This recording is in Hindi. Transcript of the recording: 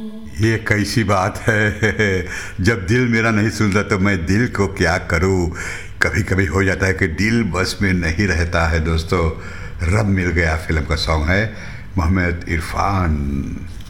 ये कैसी बात है। जब दिल मेरा नहीं सुनता तो मैं दिल को क्या करूं। कभी कभी हो जाता है कि दिल बस में नहीं रहता है दोस्तों। रब मिल गया फिल्म का सॉन्ग है, मोहम्मद इरफान।